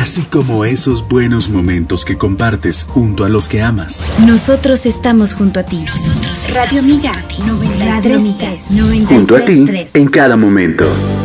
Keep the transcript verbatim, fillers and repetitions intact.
así como esos buenos momentos que compartes junto a los que amas. Nosotros estamos junto a ti. Nosotros Radio Amiga, noventa y tres, junto a ti en cada momento.